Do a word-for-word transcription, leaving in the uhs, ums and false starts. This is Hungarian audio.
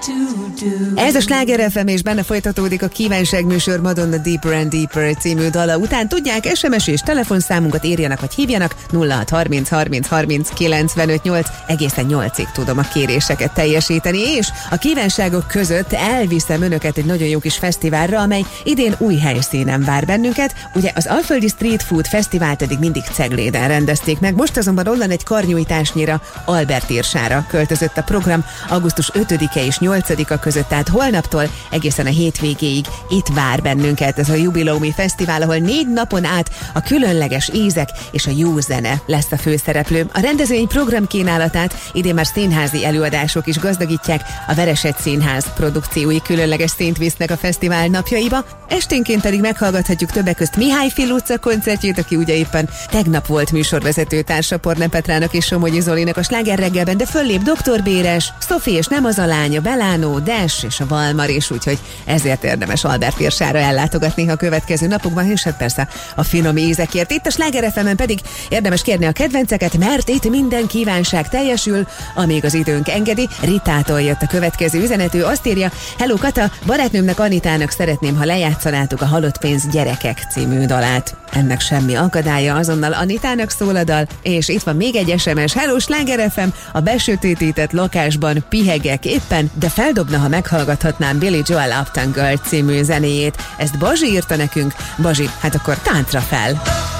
Ez a Sláger ef em, és benne folytatódik a kívánságműsor Madonna Deeper and Deeper című dala után. Tudják, es em es és telefonszámunkat írjanak vagy hívjanak nulla hat harminc harminc harminc kilencvenöt nyolc, egészen nyolcig tudom a kéréseket teljesíteni, és a kívánságok között elviszem önöket egy nagyon jó kis fesztiválra, amely idén új helyszínen vár bennünket. Ugye az Alföldi Street Food Fesztivált eddig mindig Cegléden rendezték meg, most azonban onnan egy karnyújtásnyira, Albertírsára költözött a program augusztus ötödike és nyolcadika között, tehát holnaptól egészen a hétvégéig itt vár bennünket ez a jubileumi fesztivál, ahol négy napon át a különleges ízek és a jó zene lesz a főszereplő. A rendezvény programkínálatát idén már színházi előadások is gazdagítják, a Veresett Színház produkciói különleges színt visznek a fesztivál napjaiba, esténként pedig meghallgathatjuk többek közt Mihály Filutca koncertjét, aki ugye éppen tegnap volt műsorvezető társa Porne Petrának és Somogyi Zolinak a Sláger reggelben, de föllép doktor Béres, Szofi és nem az a lánya, Belánó, Des és a Valmar is, úgyhogy ezért érdemes Albertírsára ellátogatni a következő napokban, és hát persze a finom ízekért. Itt a Sláger ef emen pedig érdemes kérni a kedvenceket, mert itt minden kívánság teljesül, amíg az időnk engedi. Ritától jött a következő üzenet, ő azt írja: Hello Kata, barátnőmnek Anitának szeretném, ha lejátszanátok a Halott pénz gyerekek című dalát. Ennek semmi akadálya, azonnal Anitának szól a dal, és itt van még egy es em es. Hello Sláger ef em, a besötétített lakásban pihegek éppen, de feldobna, ha meghallgathatnám Billy Joel Uptown Girl című zenéjét. Ezt Bazsi írta nekünk. Bazsi, hát akkor táncra fel!